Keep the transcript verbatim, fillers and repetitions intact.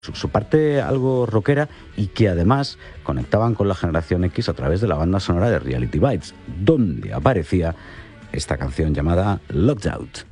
su, su parte algo rockera y que además conectaban con la generación X a través de la banda sonora de Reality Bites, donde aparecía esta canción llamada Locked Out.